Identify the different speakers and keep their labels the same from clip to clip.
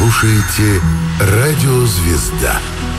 Speaker 1: слушаете «Радио Звезда».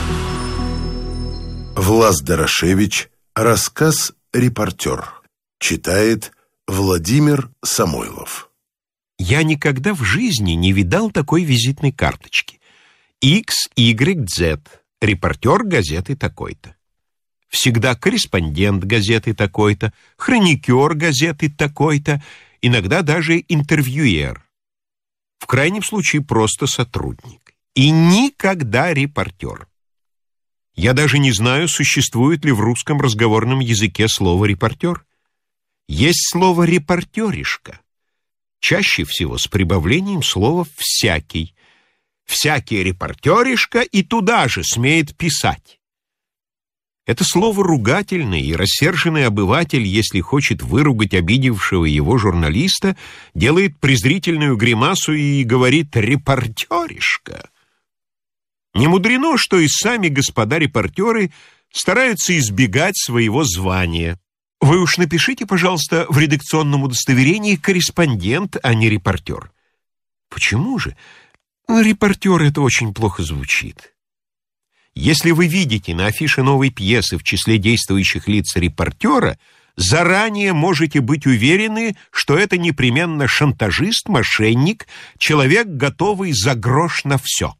Speaker 1: Влас Дорошевич. Рассказ «Репортер». Читает Владимир Самойлов.
Speaker 2: Я никогда в жизни не видал такой визитной карточки. XYZ, репортер газеты такой-то. Всегда корреспондент газеты такой-то, хроникер газеты такой-то, иногда даже интервьюер. В крайнем случае просто сотрудник. И никогда репортер. Я даже не знаю, существует ли в русском разговорном языке слово «репортер». Есть слово «репортеришка». Чаще всего с прибавлением слова «всякий». Всякий репортеришка и туда же смеет писать. Это слово ругательное, и рассерженный обыватель, если хочет выругать обидевшего его журналиста, делает презрительную гримасу и говорит «репортеришка». Не мудрено, что и сами господа репортеры стараются избегать своего звания. Вы уж напишите, пожалуйста, в редакционном удостоверении «корреспондент», а не «репортер». Почему же? Репортер — это очень плохо звучит. Если вы видите на афише новой пьесы в числе действующих лиц репортера, заранее можете быть уверены, что это непременно шантажист, мошенник, человек, готовый за грош на все.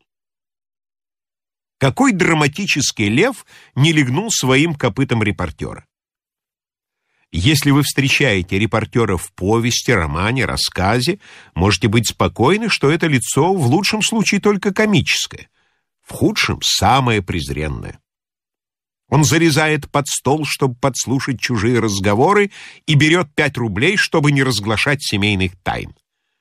Speaker 2: Какой драматический лев не легнул своим копытом репортера? Если вы встречаете репортера в повести, романе, рассказе, можете быть спокойны, что это лицо в лучшем случае только комическое, в худшем — самое презренное. Он залезает под стол, чтобы подслушать чужие разговоры, и берет 5 рублей, чтобы не разглашать семейных тайн.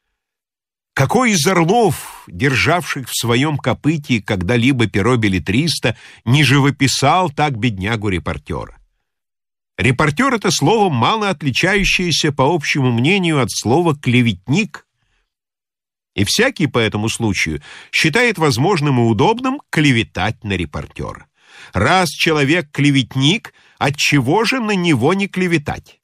Speaker 2: Какой из орлов, державших в своем копыте когда-либо перо беллетриста, не живописал так беднягу-репортера? Репортер — это слово, мало отличающееся, по общему мнению, от слова «клеветник». И всякий по этому случаю считает возможным и удобным клеветать на репортера. Раз человек клеветник, отчего же на него не клеветать?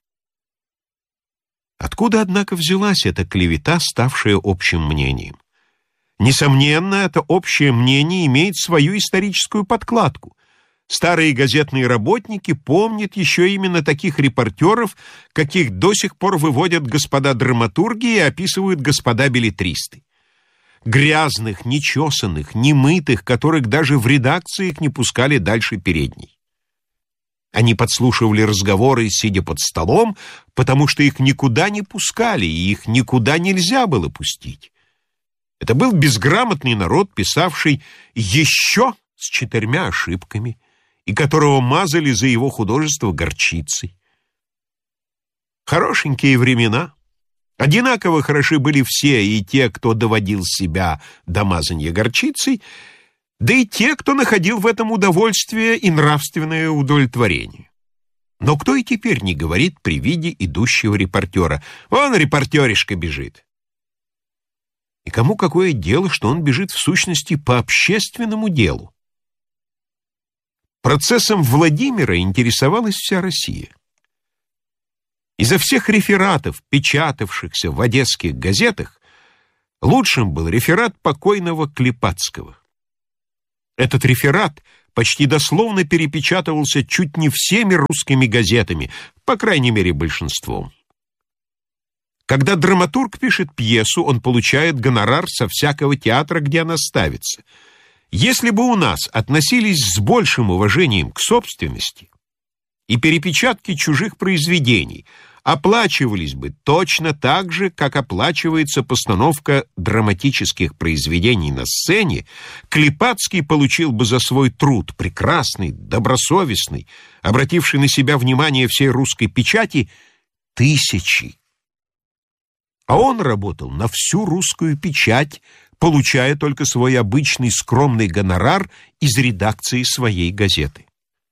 Speaker 2: Откуда, однако, взялась эта клевета, ставшая общим мнением? Несомненно, это общее мнение имеет свою историческую подкладку. Старые газетные работники помнят еще именно таких репортеров, каких до сих пор выводят господа драматурги и описывают господа беллетристы. Грязных, нечесанных, немытых, которых даже в редакциях не пускали дальше передней. Они подслушивали разговоры, сидя под столом, потому что их никуда не пускали, и их никуда нельзя было пустить. Это был безграмотный народ, писавший еще с 4 ошибками, и которого мазали за его художество горчицей. Хорошенькие времена. Одинаково хороши были все, и те, кто доводил себя до мазанья горчицей, да и те, кто находил в этом удовольствие и нравственное удовлетворение. Но кто и теперь не говорит при виде идущего репортера: «Вон репортеришка бежит». И кому какое дело, что он бежит в сущности по общественному делу? Процессом Владимира интересовалась вся Россия. Изо всех рефератов, печатавшихся в одесских газетах, лучшим был реферат покойного Клепацкого. Этот реферат почти дословно перепечатывался чуть не всеми русскими газетами, по крайней мере, большинством. Когда драматург пишет пьесу, он получает гонорар со всякого театра, где она ставится. Если бы у нас относились с большим уважением к собственности, и перепечатки чужих произведений оплачивались бы точно так же, как оплачивается постановка драматических произведений на сцене, Клепацкий получил бы за свой труд, прекрасный, добросовестный, обративший на себя внимание всей русской печати, 1000. А он работал на всю русскую печать, получая только свой обычный скромный гонорар из редакции своей газеты.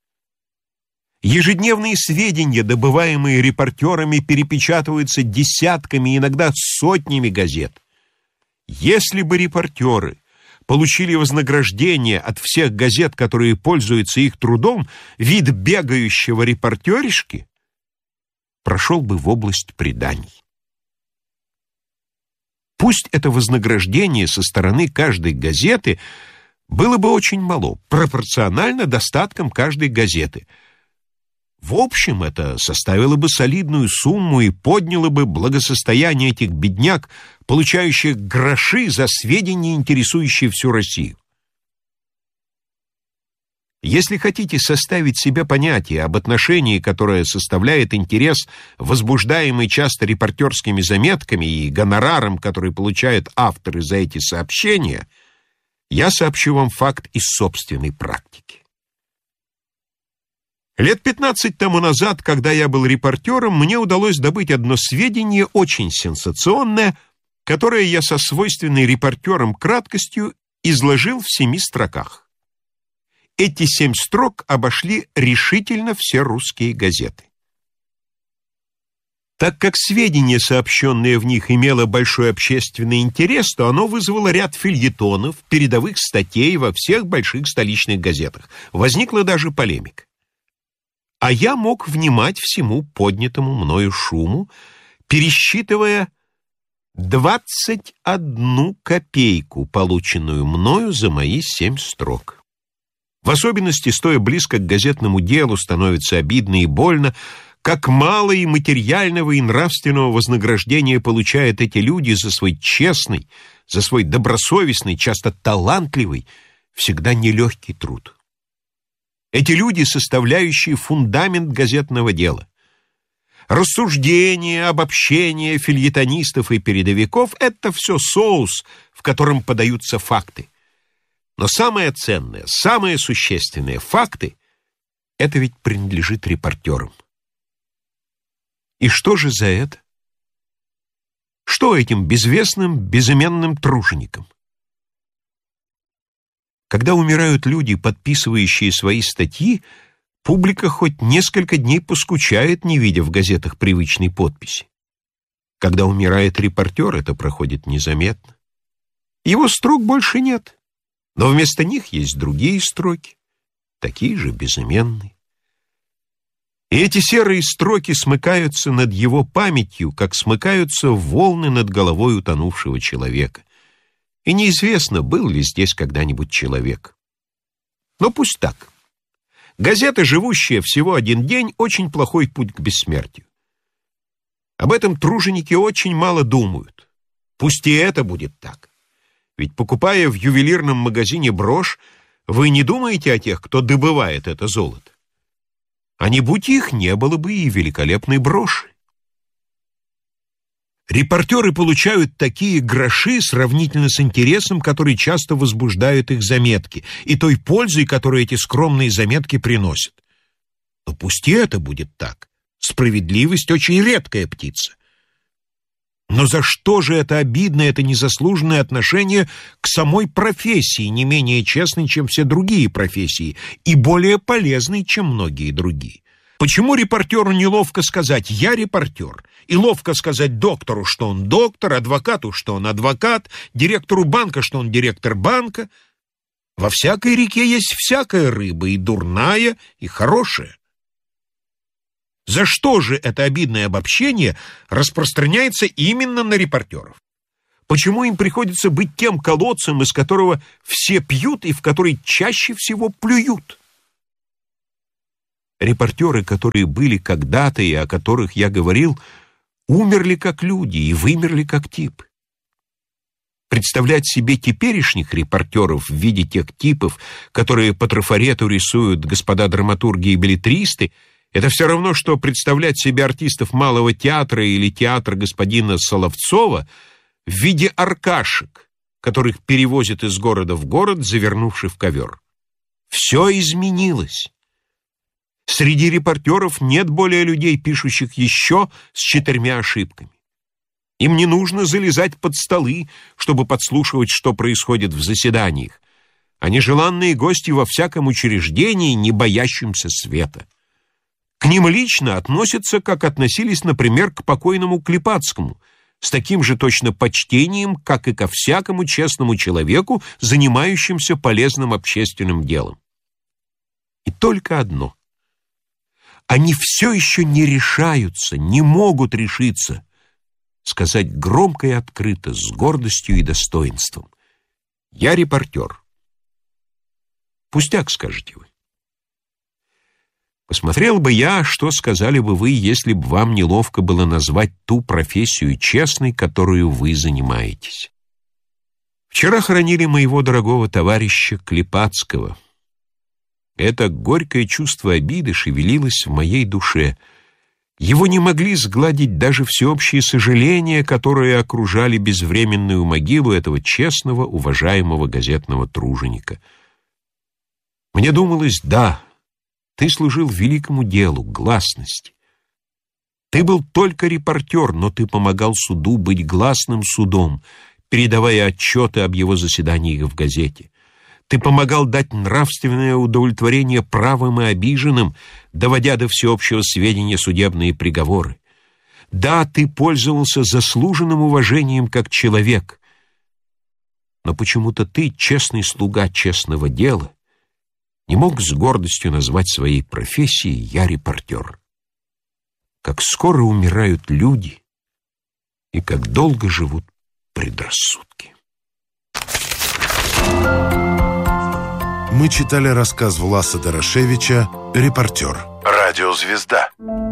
Speaker 2: Ежедневные сведения, добываемые репортерами, перепечатываются десятками, иногда сотнями газет. Если бы репортеры получили вознаграждение от всех газет, которые пользуются их трудом, вид бегающего репортеришки прошел бы в область преданий. Пусть это вознаграждение со стороны каждой газеты было бы очень мало, пропорционально достаткам каждой газеты. В общем, это составило бы солидную сумму и подняло бы благосостояние этих бедняк, получающих гроши за сведения, интересующие всю Россию. Если хотите составить себе понятие об отношении, которое составляет интерес, возбуждаемый часто репортерскими заметками и гонораром, который получают авторы за эти сообщения, я сообщу вам факт из собственной практики. Лет 15 тому назад, когда я был репортером, мне удалось добыть одно сведение очень сенсационное, которое я со свойственной репортерам краткостью изложил в 7 строках. Эти 7 строк обошли решительно все русские газеты. Так как сведения, сообщенные в них, имело большой общественный интерес, то оно вызвало ряд фельетонов, передовых статей во всех больших столичных газетах. Возникла даже полемика. А я мог внимать всему поднятому мною шуму, пересчитывая 21 копейку, полученную мною за мои 7 строк. В особенности, стоя близко к газетному делу, становится обидно и больно, как мало и материального, и нравственного вознаграждения получают эти люди за свой честный, за свой добросовестный, часто талантливый, всегда нелегкий труд. Эти люди, составляющие фундамент газетного дела. Рассуждения, обобщения фельетонистов и передовиков — это все соус, в котором подаются факты. Но самое ценное, самое существенное — факты — это ведь принадлежит репортерам. И что же за это? Что этим безвестным, безыменным труженикам? Когда умирают люди, подписывающие свои статьи, публика хоть несколько дней поскучает, не видя в газетах привычной подписи. Когда умирает репортер, это проходит незаметно. Его строк больше нет. Но вместо них есть другие строки, такие же безыменные. И эти серые строки смыкаются над его памятью, как смыкаются волны над головой утонувшего человека. И неизвестно, был ли здесь когда-нибудь человек. Но пусть так. Газета, живущая всего 1 день, очень плохой путь к бессмертию. Об этом труженики очень мало думают. Пусть и это будет так. Ведь, покупая в ювелирном магазине брошь, вы не думаете о тех, кто добывает это золото. А не будь их, не было бы и великолепной броши. Репортеры получают такие гроши сравнительно с интересом, который часто возбуждают их заметки, и той пользой, которую эти скромные заметки приносят. Но пусть и это будет так. Справедливость — очень редкая птица. Но за что же это обидное, это незаслуженное отношение к самой профессии, не менее честной, чем все другие профессии, и более полезной, чем многие другие? Почему репортеру неловко сказать «я репортер», и ловко сказать доктору, что он доктор, адвокату, что он адвокат, директору банка, что он директор банка? Во всякой реке есть всякая рыба, и дурная, и хорошая. За что же это обидное обобщение распространяется именно на репортеров? Почему им приходится быть тем колодцем, из которого все пьют и в который чаще всего плюют? Репортеры, которые были когда-то и о которых я говорил, умерли как люди и вымерли как типы. Представлять себе теперешних репортеров в виде тех типов, которые по трафарету рисуют господа драматурги и беллетристы, это все равно, что представлять себе артистов малого театра или театра господина Соловцова в виде аркашек, которых перевозят из города в город, завернувши в ковер. Все изменилось. Среди репортеров нет более людей, пишущих еще с 4 ошибками. Им не нужно залезать под столы, чтобы подслушивать, что происходит в заседаниях. Они желанные гости во всяком учреждении, не боящимся света. К ним лично относятся, как относились, например, к покойному Клепацкому, с таким же точно почтением, как и ко всякому честному человеку, занимающимся полезным общественным делом. И только одно. Они все еще не решаются, не могут решиться. сказать громко и открыто, с гордостью и достоинством: я репортер. Пустяк, скажете вы. Посмотрел бы я, что сказали бы вы, если бы вам неловко было назвать ту профессию честной, которую вы занимаетесь. Вчера хоронили моего дорогого товарища Клепацкого. Это горькое чувство обиды шевелилось в моей душе. Его не могли сгладить даже всеобщие сожаления, которые окружали безвременную могилу этого честного, уважаемого газетного труженика. Мне думалось: да, ты служил великому делу, гласности. Ты был только репортер, но ты помогал суду быть гласным судом, передавая отчеты об его заседаниях в газете. Ты помогал дать нравственное удовлетворение правым и обиженным, доводя до всеобщего сведения судебные приговоры. Да, ты пользовался заслуженным уважением как человек, но почему-то ты, честный слуга честного дела, не мог с гордостью назвать своей профессией «я репортер». Как скоро умирают люди и как долго живут предрассудки.
Speaker 1: Мы читали рассказ Власа Дорошевича «Репортер». Радиозвезда.